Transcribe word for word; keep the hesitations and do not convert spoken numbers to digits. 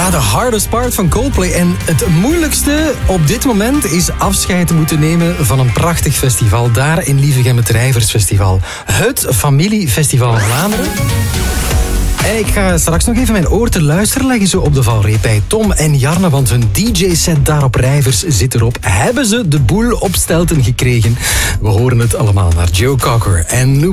Ja, The Hardest Part van Coldplay. En het moeilijkste op dit moment is afscheid te moeten nemen van een prachtig festival. Daar in Lievegem, het Rijversfestival. Het familiefestival van Vlaanderen. En ik ga straks nog even mijn oor te luisteren leggen zo op de valreep bij Tom en Jarne, want hun D J-set daar op Rijvers zit erop. Hebben ze de boel op stelten gekregen? We horen het allemaal naar Joe Cocker en